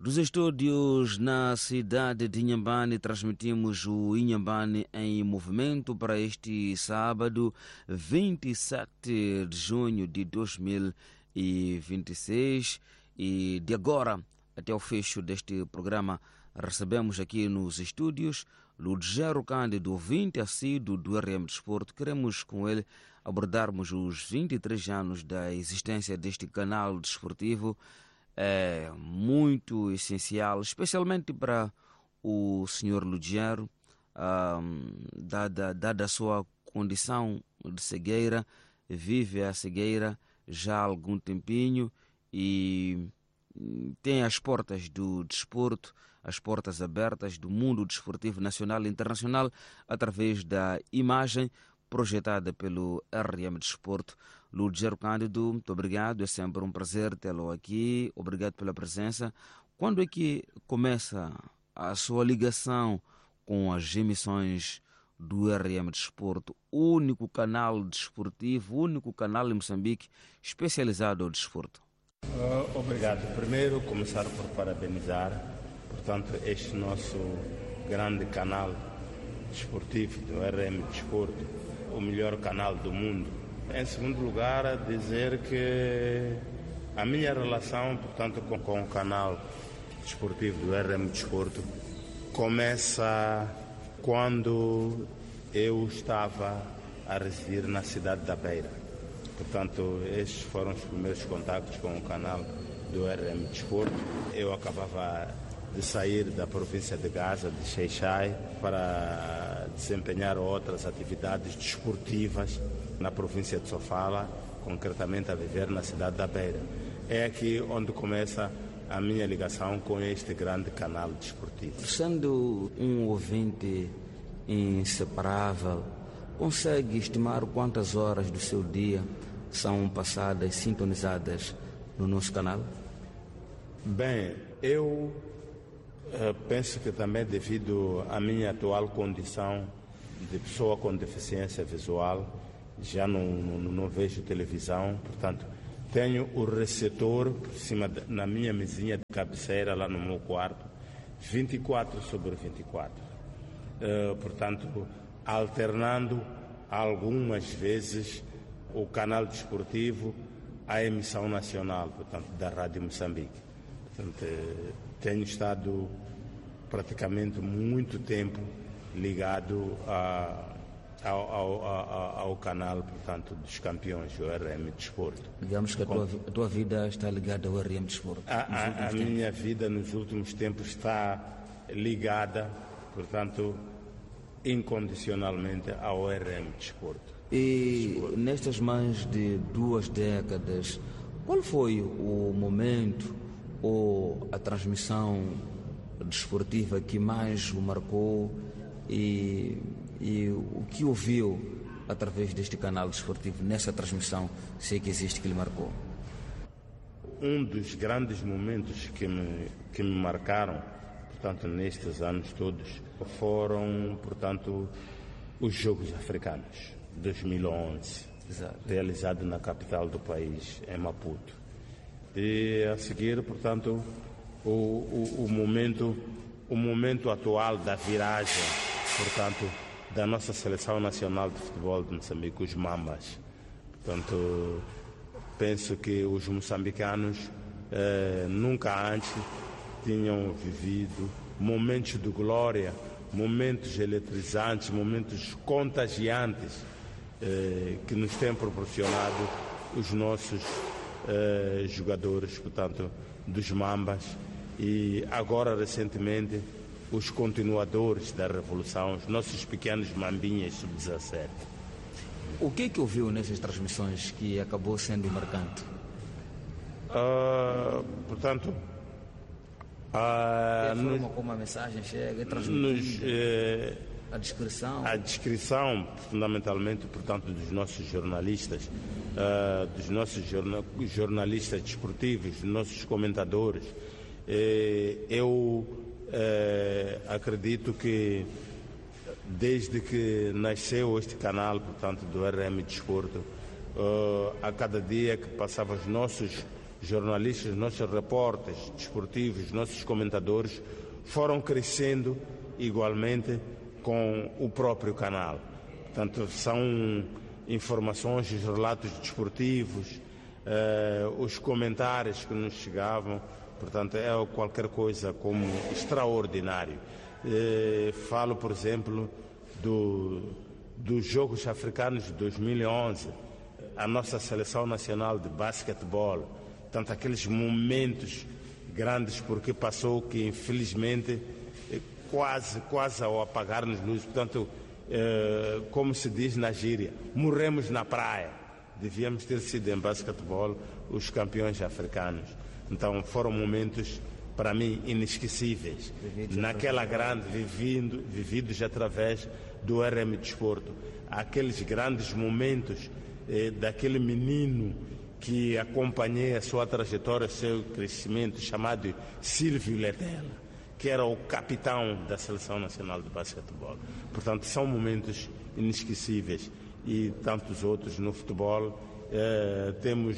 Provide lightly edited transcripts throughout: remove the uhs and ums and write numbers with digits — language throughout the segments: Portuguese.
Dos estúdios na cidade de Inhambane, transmitimos o Inhambane em movimento para este sábado, 27 de junho de 2026. E de agora até o fecho deste programa, recebemos aqui nos estúdios Ludgero Cândido, ouvinte assíduo do RM Desporto. Queremos com ele abordarmos os 23 anos da existência deste canal desportivo. É muito essencial, especialmente para o senhor Ludgero, dada a sua condição de cegueira, vive a cegueira já há algum tempinho e tem as portas do desporto, as portas abertas do mundo desportivo nacional e internacional através da imagem projetada pelo RM Desporto. Ludgero Cândido, muito obrigado, é sempre um prazer tê-lo aqui, obrigado pela presença. Quando é que começa a sua ligação com as emissões do RM Desporto, o único canal desportivo, o único canal em Moçambique especializado ao desporto? Obrigado. Primeiro, começar por parabenizar, portanto, este nosso grande canal desportivo do RM Desporto, o melhor canal do mundo. Em segundo lugar, dizer que a minha relação, portanto, com o canal desportivo do RM Desporto começa quando eu estava a residir na cidade da Beira. Portanto, estes foram os primeiros contactos com o canal do RM Desporto. Eu acabava de sair da província de Gaza, de Xai-Xai, para desempenhar outras atividades desportivas na província de Sofala, concretamente a viver na cidade da Beira. É aqui onde começa a minha ligação com este grande canal desportivo. Sendo um ouvinte inseparável, consegue estimar quantas horas do seu dia são passadas sintonizadas no nosso canal? Bem, eu penso que também devido à minha atual condição de pessoa com deficiência visual, já não vejo televisão, portanto, tenho o receptor por cima na minha mesinha de cabeceira, lá no meu quarto, 24/24. Portanto, alternando algumas vezes o canal desportivo à emissão nacional, portanto, da Rádio Moçambique. Portanto, tenho estado praticamente muito tempo ligado ao canal, portanto, dos campeões, o RM Desporto. Digamos que a tua vida está ligada ao RM Desporto. A minha vida nos últimos tempos está ligada, portanto, incondicionalmente ao RM Desporto. E nestas mais de 2 décadas, qual foi o momento ou a transmissão desportiva que mais o marcou e o que ouviu através deste canal desportivo nessa transmissão, se é que existe, que lhe marcou? Um dos grandes momentos que me marcaram, portanto, nestes anos todos, foram, portanto, os Jogos Africanos 2011, Exato. Realizado na capital do país, em Maputo. E a seguir, portanto, o momento atual da viragem, portanto, da nossa seleção nacional de futebol de Moçambique, os Mambas. Portanto, penso que os moçambicanos nunca antes tinham vivido momentos de glória, momentos eletrizantes, momentos contagiantes que nos têm proporcionado os nossos jogadores, portanto, dos Mambas, e agora recentemente os continuadores da Revolução, os nossos pequenos mambinhas sub-17. O que é que ouviu nessas transmissões que acabou sendo marcante? Portanto, a forma como a mensagem chega, é transmitida, a descrição, fundamentalmente, portanto, dos nossos jornalistas, jornalistas desportivos, dos nossos comentadores. Eu acredito que desde que nasceu este canal, portanto, do RM Desporto, a cada dia que passava os nossos jornalistas, os nossos repórteres desportivos, os nossos comentadores foram crescendo igualmente com o próprio canal. Portanto, são informações, os relatos desportivos, os comentários que nos chegavam, portanto, é qualquer coisa como extraordinário. Falo, por exemplo, dos Jogos Africanos de 2011, a nossa seleção nacional de basquetebol, tanto aqueles momentos grandes porque passou que infelizmente quase ao apagar-nos luz, portanto, como se diz na gíria, morremos na praia. Devíamos ter sido em basquetebol os campeões africanos. Então foram momentos para mim inesquecíveis, naquela grande, vividos através do RM Desporto. Aqueles grandes momentos daquele menino que acompanhei a sua trajetória, seu crescimento, chamado Silvio Letela, que era o capitão da Seleção Nacional de Basquetebol. Portanto, são momentos inesquecíveis e tantos outros no futebol. Temos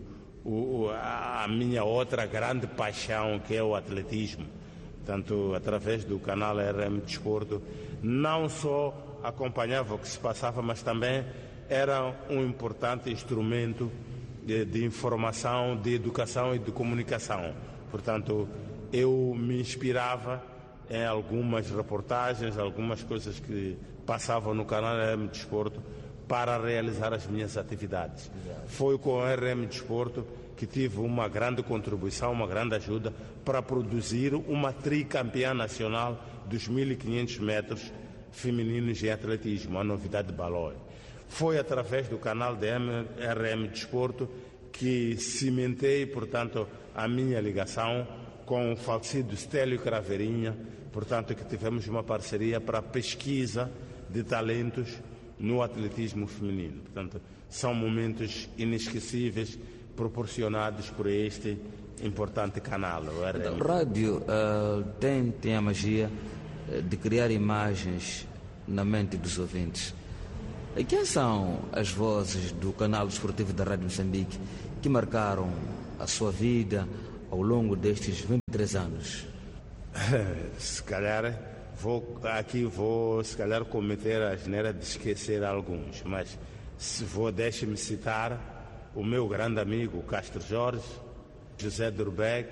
a minha outra grande paixão, que é o atletismo. Portanto, através do canal RM Desporto, não só acompanhava o que se passava, mas também era um importante instrumento de informação, de educação e de comunicação. Portanto, eu me inspirava em algumas reportagens, algumas coisas que passavam no canal RM Desporto para realizar as minhas atividades. Foi com o RM Desporto que tive uma grande contribuição, uma grande ajuda para produzir uma tricampeã nacional dos 1.500 metros femininos em atletismo, a novidade de Balói. Foi através do canal de RM Desporto que cimentei, portanto, a minha ligação com o falecido Stélio Craveirinha, portanto, que tivemos uma parceria para a pesquisa de talentos no atletismo feminino. Portanto, são momentos inesquecíveis proporcionados por este importante canal, o RM. Então, o rádio tem a magia de criar imagens na mente dos ouvintes. E quem são as vozes do canal desportivo da Rádio Moçambique que marcaram a sua vida ao longo destes 23 anos? Se calhar vou cometer a asneira de esquecer alguns, mas deixe-me citar o meu grande amigo Castro Jorge, José Durbeck,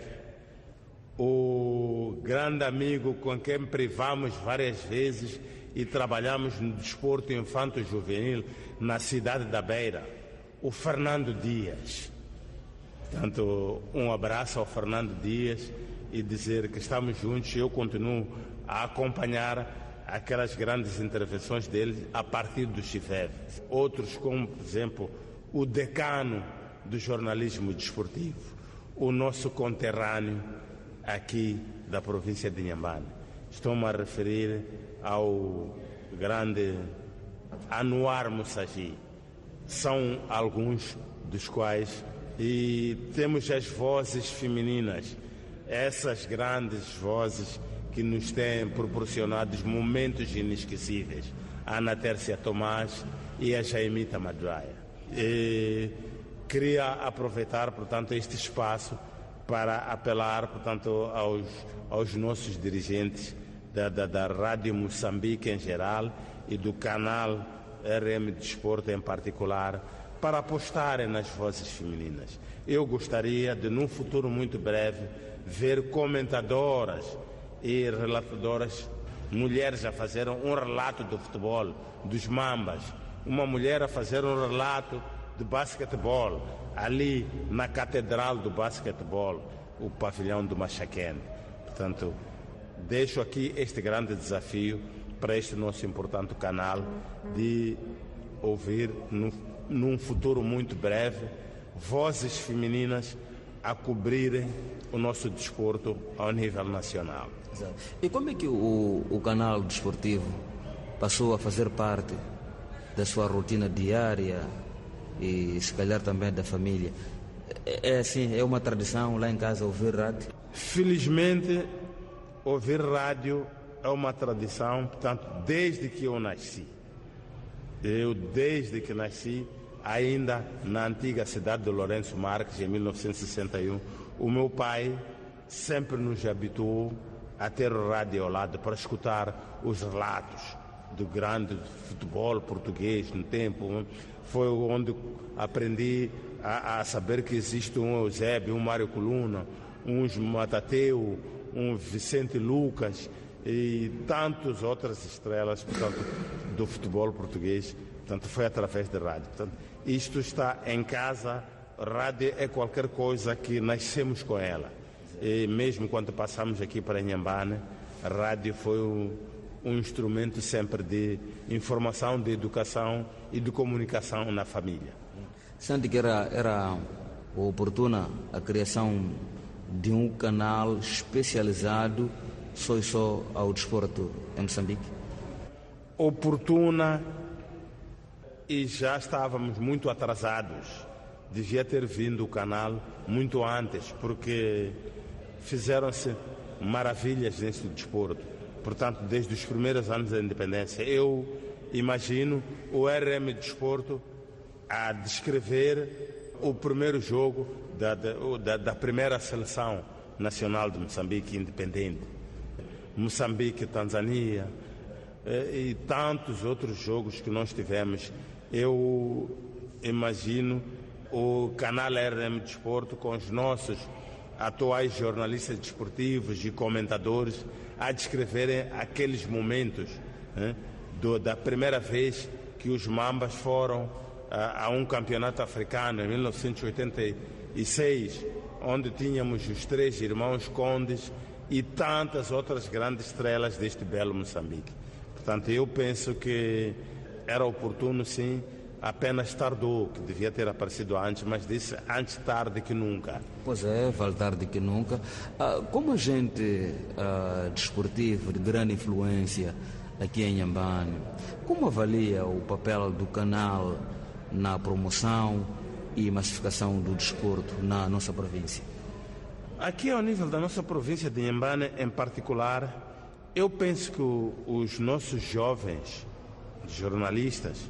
o grande amigo com quem privamos várias vezes e trabalhamos no desporto infanto-juvenil na cidade da Beira, o Fernando Dias. Portanto, um abraço ao Fernando Dias e dizer que estamos juntos. Eu continuo a acompanhar aquelas grandes intervenções dele a partir do CIFEV. Outros, como, por exemplo, o decano do jornalismo desportivo, o nosso conterrâneo aqui da província de Inhambane. Estou-me a referir ao grande Anuar Mussagi. São alguns dos quais, e temos as vozes femininas, essas grandes vozes que nos têm proporcionado momentos inesquecíveis, a Ana Tércia Tomás e a Jaimita Maduaia. Queria aproveitar, portanto, este espaço para apelar, portanto, aos nossos dirigentes da Rádio Moçambique em geral e do canal RM Desporto em particular, para apostarem nas vozes femininas. Eu gostaria de, num futuro muito breve, ver comentadoras e relatadoras, mulheres a fazer um relato do futebol, dos Mambas, uma mulher a fazer um relato de basquetebol, ali na Catedral do Basquetebol, o pavilhão do Machaquene. Portanto, deixo aqui este grande desafio para este nosso importante canal de ouvir, num futuro muito breve, vozes femininas a cobrirem o nosso desporto ao nível nacional. Exato. E como é que o canal desportivo passou a fazer parte da sua rotina diária e se calhar também da família? É assim, é uma tradição lá em casa ouvir rádio? Felizmente, ouvir rádio é uma tradição, portanto, desde que eu nasci. Eu, desde que nasci, ainda na antiga cidade de Lourenço Marques, em 1961, o meu pai sempre nos habituou a ter o rádio ao lado para escutar os relatos do grande futebol português no tempo. Foi onde aprendi a saber que existe um Eusébio, um Mário Coluna, um Matateu, um Vicente Lucas e tantas outras estrelas, portanto, do futebol português. Portanto, foi através da rádio. Portanto, isto está em casa. Rádio é qualquer coisa que nascemos com ela. E mesmo quando passamos aqui para Inhambane, a rádio foi um instrumento sempre de informação, de educação e de comunicação na família. Sente que era oportuna a criação de um canal especializado só ao desporto em Moçambique? Oportuna, e já estávamos muito atrasados. Devia ter vindo o canal muito antes, porque fizeram-se maravilhas neste desporto. Portanto, desde os primeiros anos da independência, eu imagino o RM Desporto a descrever o primeiro jogo da primeira seleção nacional de Moçambique independente. Moçambique, Tanzânia e tantos outros jogos que nós tivemos. Eu imagino o canal RM Desporto com os nossos atuais jornalistas desportivos e comentadores a descreverem aqueles momentos da primeira vez que os Mambas foram a um campeonato africano em 1986, onde tínhamos os 3 irmãos Condes e tantas outras grandes estrelas deste belo Moçambique. Portanto, eu penso que era oportuno, sim, apenas tardou, que devia ter aparecido antes, mas disse antes tarde que nunca. Pois é, vale tarde que nunca. Como agente desportivo de grande influência aqui em Inhambane, como avalia o papel do canal na promoção e massificação do desporto na nossa província? Aqui, ao nível da nossa província de Inhambane em particular, eu penso que os nossos jovens jornalistas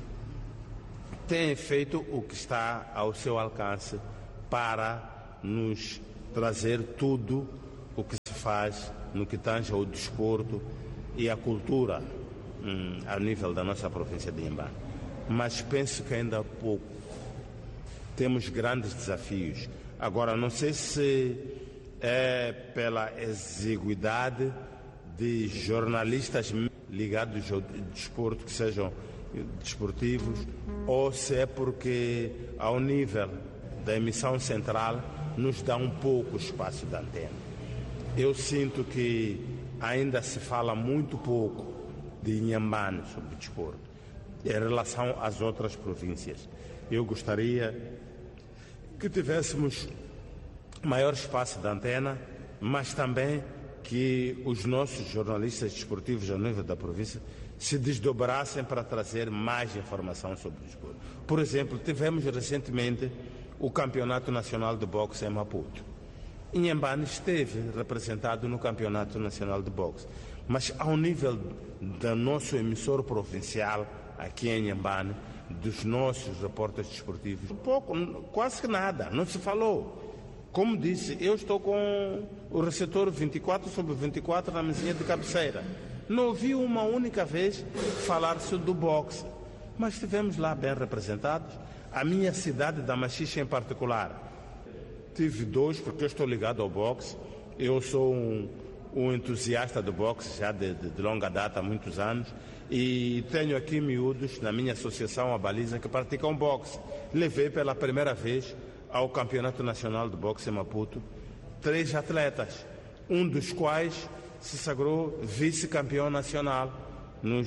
têm feito o que está ao seu alcance para nos trazer tudo o que se faz no que tange ao desporto e à cultura ao nível da nossa província de Inhambane. Mas penso que ainda há pouco. Temos grandes desafios. Agora, não sei se é pela exiguidade de jornalistas ligados ao desporto, que sejam desportivos, ou se é porque ao nível da emissão central nos dá um pouco espaço de antena. Eu sinto que ainda se fala muito pouco de Inhambane sobre desporto em relação às outras províncias. Eu gostaria que tivéssemos maior espaço de antena, mas também que os nossos jornalistas desportivos ao nível da província se desdobrassem para trazer mais informação sobre o desporto. Por exemplo, tivemos recentemente o Campeonato Nacional de Boxe em Maputo. Inhambane esteve representado no Campeonato Nacional de Boxe, mas ao nível do nosso emissor provincial aqui em Inhambane, dos nossos repórteres desportivos, pouco, quase que nada, não se falou. Como disse, eu estou com o receptor 24/24 na mesinha de cabeceira. Não ouvi uma única vez falar-se do boxe, mas estivemos lá bem representados. A minha cidade da Machixe em particular, tive 2, porque eu estou ligado ao boxe. Eu sou um entusiasta do boxe já de longa data, há muitos anos, e tenho aqui miúdos na minha associação, a Baliza, que praticam boxe. Levei pela primeira vez ao Campeonato Nacional de Boxe em Maputo 3 atletas, um dos quais se sagrou vice-campeão nacional nos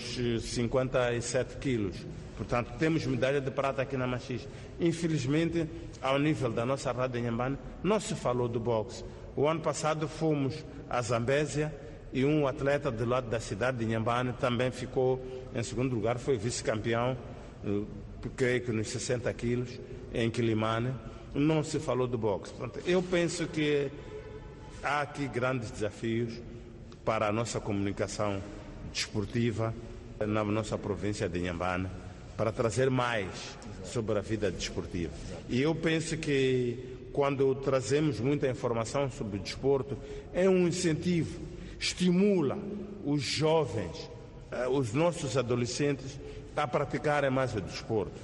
57 quilos. Portanto, temos medalha de prata aqui na Machixe. Infelizmente, ao nível da nossa rádio em Inhambane, não se falou do boxe. O ano passado fomos a Zambésia e um atleta do lado da cidade de Inhambane também ficou em segundo lugar, foi vice-campeão, creio que nos 60 quilos, em Quilimane. Não se falou do boxe. Portanto, eu penso que há aqui grandes desafios para a nossa comunicação desportiva na nossa província de Inhambane, para trazer mais sobre a vida desportiva. E eu penso que quando trazemos muita informação sobre o desporto, é um incentivo, estimula os jovens, os nossos adolescentes a praticarem mais o desporto.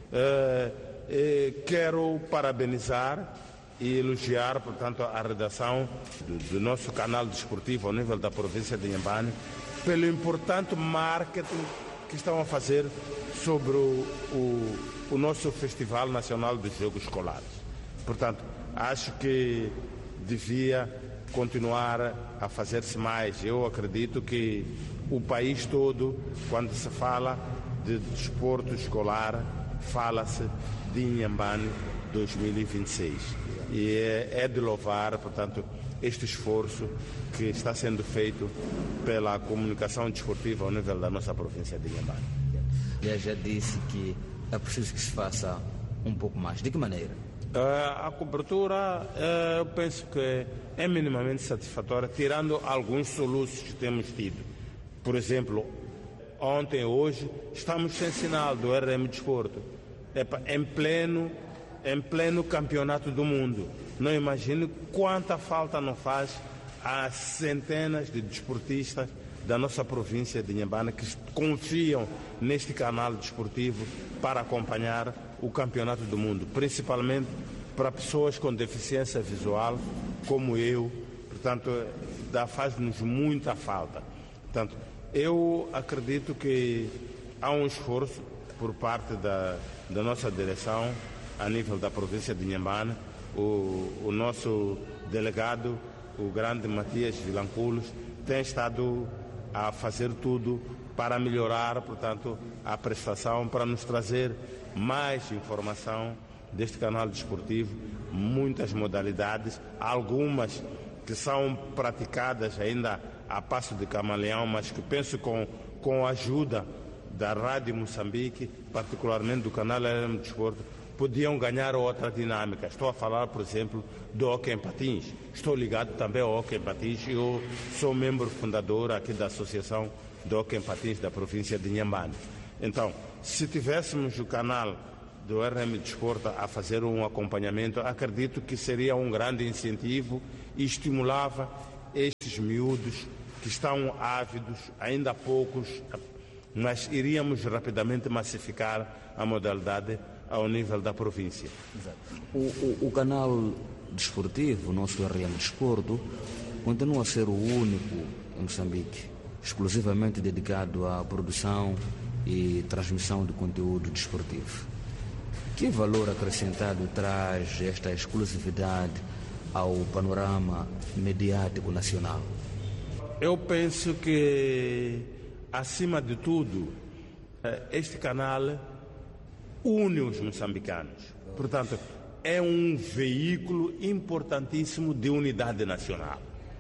Quero parabenizar e elogiar, portanto, a redação do nosso canal desportivo ao nível da província de Inhambane pelo importante marketing que estão a fazer sobre o nosso Festival Nacional dos Jogos Escolares. Portanto, acho que devia continuar a fazer-se mais. Eu acredito que o país todo, quando se fala de desporto escolar, fala-se de Inhambane 2026. E é de louvar, portanto, este esforço que está sendo feito pela comunicação desportiva ao nível da nossa província de Inhambane. Eu já disse que é preciso que se faça um pouco mais. De que maneira? A cobertura, eu penso que é minimamente satisfatória, tirando alguns soluços que temos tido. Por exemplo, ontem e hoje estamos sem sinal do RM Desporto. Em pleno campeonato do mundo. Não imagino quanta falta não faz a centenas de desportistas da nossa província de Inhambane que confiam neste canal desportivo para acompanhar o campeonato do mundo, principalmente para pessoas com deficiência visual como eu. Portanto, faz-nos muita falta. Portanto, eu acredito que há um esforço por parte da nossa direção a nível da província de Inhambane. O nosso delegado, o grande Matias Vilanculos, tem estado a fazer tudo para melhorar, portanto, a prestação, para nos trazer mais informação deste canal desportivo, muitas modalidades, algumas que são praticadas ainda a passo de camaleão, mas que penso com a ajuda da Rádio Moçambique, particularmente do canal RM Desporto, podiam ganhar outra dinâmica. Estou a falar, por exemplo, do hóquei em patins. Estou ligado também ao hóquei em patins. Eu sou membro fundador aqui da Associação do Hóquei em Patins da província de Inhambane. Então, se tivéssemos o canal do RM Desporto a fazer um acompanhamento, acredito que seria um grande incentivo e estimulava estes miúdos que estão ávidos, ainda poucos, mas iríamos rapidamente massificar a modalidade ao nível da província. Exato. O canal desportivo, o nosso RM Desporto, continua a ser o único em Moçambique, exclusivamente dedicado à produção e transmissão de conteúdo desportivo. Que valor acrescentado traz esta exclusividade ao panorama mediático nacional? Eu penso que, acima de tudo, este canal une os moçambicanos. Portanto, é um veículo importantíssimo de unidade nacional.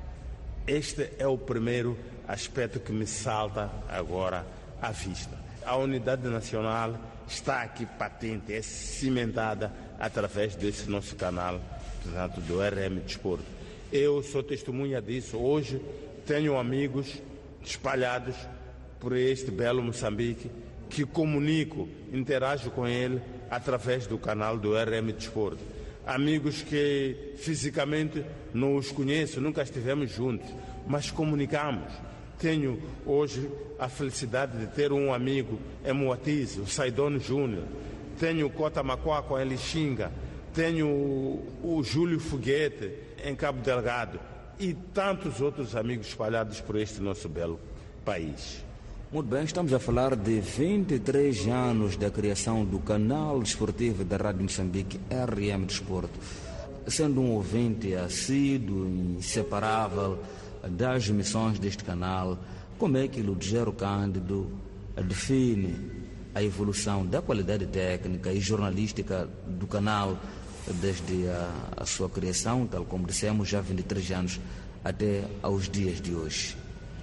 Este é o primeiro aspecto que me salta agora à vista. A unidade nacional está aqui patente, é cimentada através desse nosso canal, portanto, do RM Desporto. Eu sou testemunha disso. Hoje tenho amigos espalhados por este belo Moçambique que comunico, interajo com ele através do canal do RM Desporto. Amigos que fisicamente não os conheço, nunca estivemos juntos, mas comunicamos. Tenho hoje a felicidade de ter um amigo em Moatize, o Saidono Júnior. Tenho o Cota Macuaco em Lixinga. Tenho o Júlio Foguete em Cabo Delgado. E tantos outros amigos espalhados por este nosso belo país. Muito bem, estamos a falar de 23 anos da criação do canal desportivo da Rádio Moçambique, RM Desporto. Sendo um ouvinte assíduo e inseparável das emissões deste canal, como é que Ludgero Cândido define a evolução da qualidade técnica e jornalística do canal desde a sua criação, tal como dissemos, já há 23 anos, até aos dias de hoje?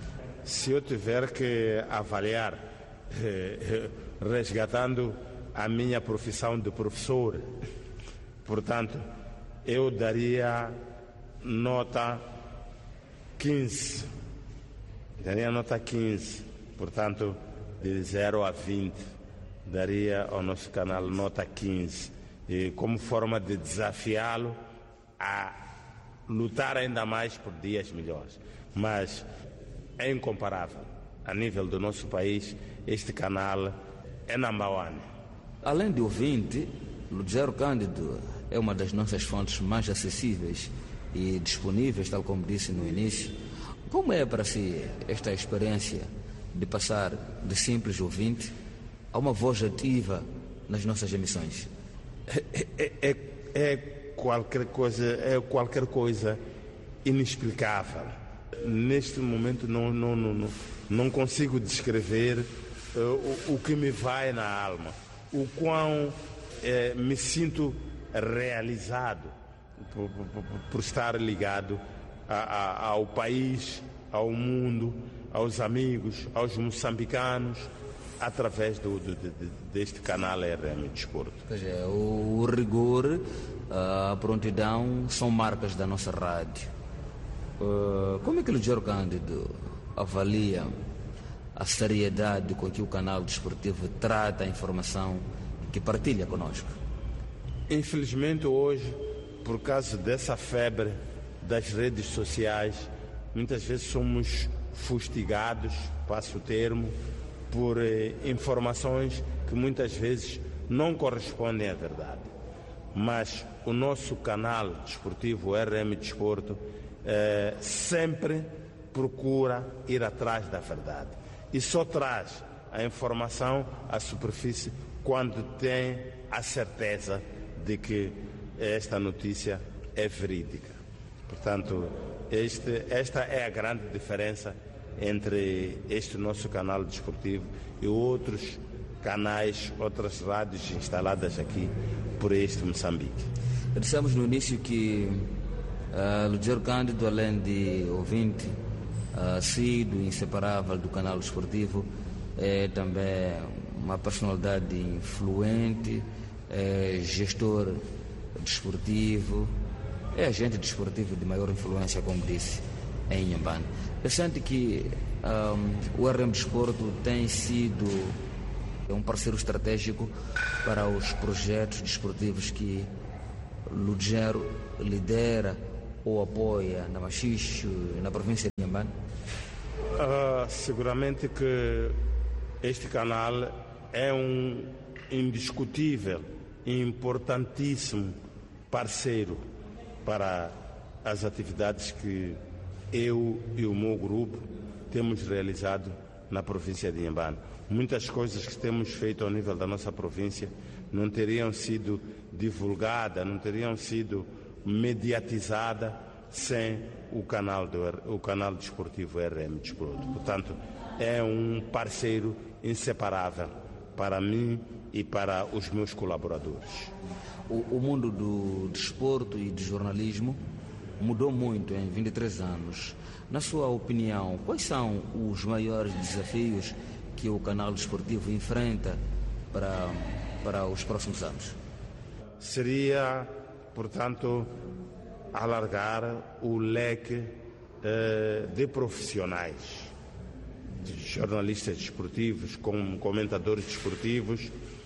Se eu tiver que avaliar, resgatando a minha profissão de professor, portanto, eu daria nota 15. Daria nota 15, portanto, de 0 a 20, daria ao nosso canal nota 15, como forma de desafiá-lo a lutar ainda mais por dias melhores. Mas é incomparável. A nível do nosso país, este canal é number one. Além de ouvinte, Lugero Cândido é uma das nossas fontes mais acessíveis e disponíveis, tal como disse no início. Como é para si esta experiência de passar de simples ouvinte a uma voz ativa nas nossas emissões? É qualquer coisa inexplicável. Neste momento não consigo descrever o que me vai na alma, o quão me sinto realizado por estar ligado ao país, ao mundo, aos amigos, aos moçambicanos, através deste canal RM Desporto. O rigor, a prontidão são marcas da nossa rádio. Como é que o Lugero Cândido avalia a seriedade com que o canal desportivo trata a informação que partilha conosco? Infelizmente hoje, por causa dessa febre das redes sociais, muitas vezes somos fustigados, passo o termo, por informações que muitas vezes não correspondem à verdade. Mas o nosso canal desportivo RM Desporto sempre procura ir atrás da verdade e só traz a informação à superfície quando tem a certeza de que esta notícia é verídica. Portanto, esta é a grande diferença entre este nosso canal desportivo e outros canais, outras rádios instaladas aqui por este Moçambique. Dissemos no início que Lugero Cândido, além de ouvinte assíduo e inseparável do canal desportivo, é também uma personalidade influente, é gestor desportivo, é agente desportivo de maior influência, como disse, em Inhambane. Eu sinto que o RM Desporto tem sido um parceiro estratégico para os projetos desportivos que Lugero lidera ou apoia na Machixe, na província de Inhambane. Seguramente que este canal é um indiscutível e importantíssimo parceiro para as atividades que eu e o meu grupo temos realizado na província de Inhambane. Muitas coisas que temos feito ao nível da nossa província não teriam sido divulgadas, não teriam sido mediatizadas sem o canal desportivo RM Desporto. Portanto, é um parceiro inseparável para mim e para os meus colaboradores. O mundo do desporto e do jornalismo mudou muito em 23 anos. Na sua opinião, quais são os maiores desafios que o canal desportivo enfrenta para os próximos anos? Seria, portanto, alargar o leque de profissionais, de jornalistas desportivos, como comentadores desportivos,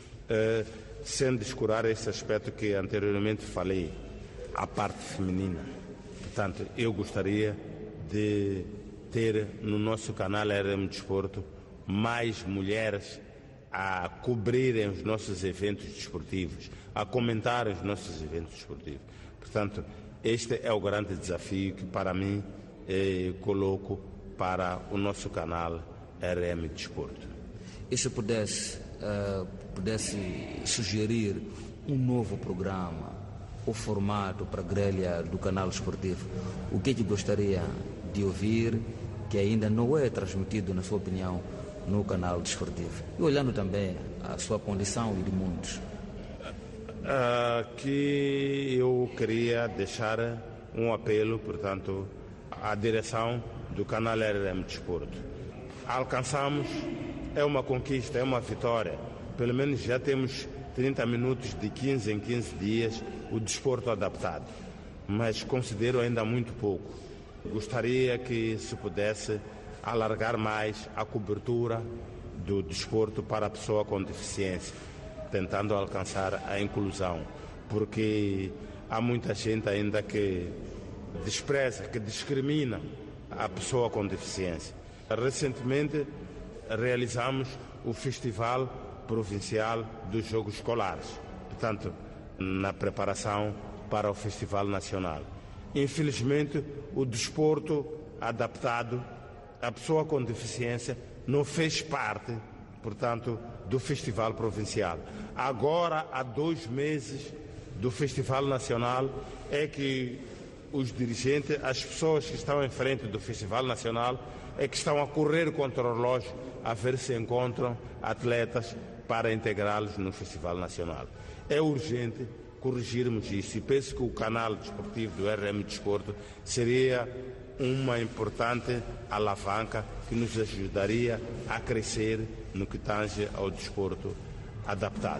sem descurar esse aspecto que anteriormente falei, a parte feminina. Portanto, eu gostaria de ter no nosso canal RM Desporto mais mulheres a cobrirem os nossos eventos desportivos, a comentarem os nossos eventos desportivos. Portanto, este é o grande desafio que para mim coloco para o nosso canal RM Desporto. E se pudesse sugerir um novo programa ou formato para a grelha do canal desportivo, o que gostaria de ouvir que ainda não é transmitido, na sua opinião, no canal desportivo? E olhando também a sua condição e de mundos. Que eu queria deixar um apelo, portanto, à direção do canal RM Desporto. Alcançamos, é uma conquista, é uma vitória. Pelo menos já temos 30 minutos de 15 em 15 dias o desporto adaptado, mas considero ainda muito pouco. Gostaria que se pudesse alargar mais a cobertura do desporto para a pessoa com deficiência, tentando alcançar a inclusão, porque há muita gente ainda que despreza, que discrimina a pessoa com deficiência. Recentemente realizamos o Festival Provincial dos Jogos Escolares, portanto, na preparação para o Festival Nacional. Infelizmente, o desporto adaptado à pessoa com deficiência não fez parte, portanto, do Festival Provincial. Agora, há 2 meses do Festival Nacional, é que os dirigentes, as pessoas que estão em frente do Festival Nacional, é que estão a correr contra o relógio a ver se encontram atletas para integrá-los no Festival Nacional. É urgente corrigirmos isso e penso que o canal desportivo do RM Desporto seria uma importante alavanca que nos ajudaria a crescer no que tange ao desporto adaptado.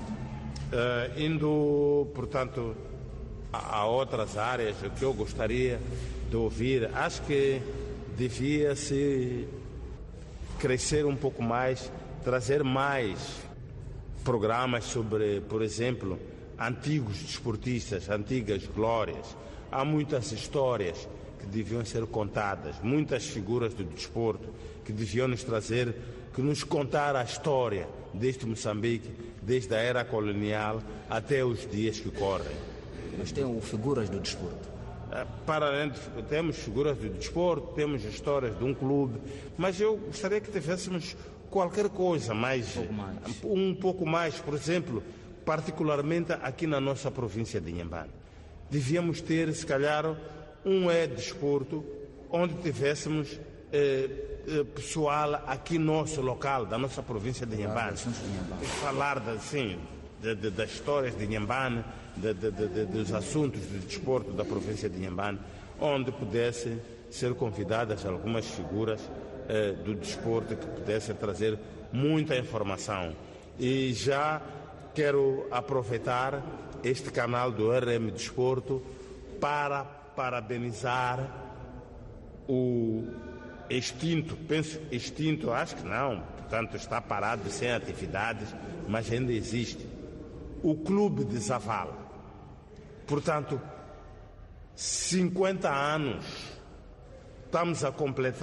Indo, portanto, a outras áreas, o que eu gostaria de ouvir, acho que devia-se crescer um pouco mais, trazer mais programas sobre, por exemplo, antigos desportistas, antigas glórias. Há muitas histórias que deviam ser contadas, muitas figuras do desporto que deviam nos trazer, que nos contar a história deste Moçambique, desde a era colonial até os dias que correm. Mas tem figuras do desporto. Para além temos figuras do desporto, temos histórias de um clube, mas eu gostaria que tivéssemos qualquer coisa um pouco mais, por exemplo, particularmente aqui na nossa província de Inhambane. Devíamos ter, se calhar, um desporto onde tivéssemos pessoal aqui nosso local, da nossa província de Inhambane, falar das histórias de Inhambane, dos assuntos do desporto da província de Inhambane, onde pudessem ser convidadas algumas figuras do desporto que pudessem trazer muita informação. E já quero aproveitar este canal do RM Desporto para parabenizar o extinto, acho que não, portanto está parado sem atividades, mas ainda existe, o Clube de Zavala. Portanto, 50 anos estamos a completar.